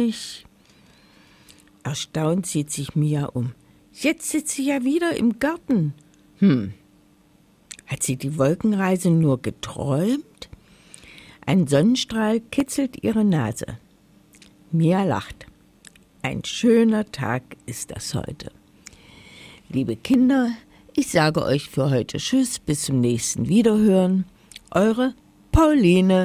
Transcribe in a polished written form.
nicht. Erstaunt sieht sich Mia um. Jetzt sitzt sie ja wieder im Garten. Hat sie die Wolkenreise nur geträumt? Ein Sonnenstrahl kitzelt ihre Nase. Mia lacht. Ein schöner Tag ist das heute. Liebe Kinder, ich sage euch für heute Tschüss, bis zum nächsten Wiederhören. Eure Pauline.